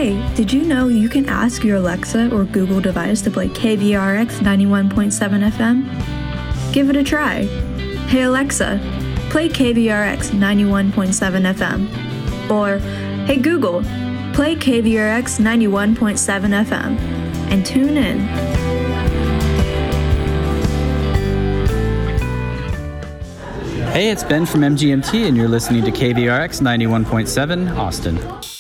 Hey, did you know you can ask your Alexa or Google device to play KVRX 91.7 FM? Give it a try. Hey Alexa, play KVRX 91.7 FM. Or, hey Google, play KVRX 91.7 FM. And tune in. Hey, it's Ben from MGMT, and you're listening to KVRX 91.7 Austin.